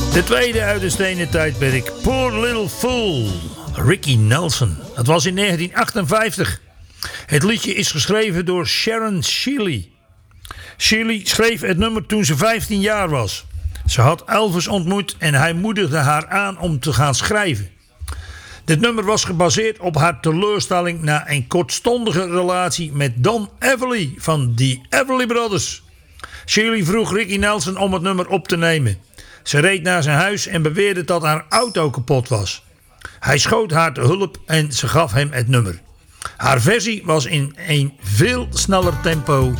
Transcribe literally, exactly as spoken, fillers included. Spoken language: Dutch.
De tweede uit de stenen tijdperk, Poor Little Fool, Ricky Nelson. Het was in negentien achtenvijftig. Het liedje is geschreven door Sharon Sheeley. Sheeley schreef het nummer toen ze vijftien jaar was. Ze had Elvis ontmoet en hij moedigde haar aan om te gaan schrijven. Dit nummer was gebaseerd op haar teleurstelling na een kortstondige relatie met Don Everly van The Everly Brothers. Sheeley vroeg Ricky Nelson om het nummer op te nemen. Ze reed naar zijn huis en beweerde dat haar auto kapot was. Hij schoot haar te hulp en ze gaf hem het nummer. Haar versie was in een veel sneller tempo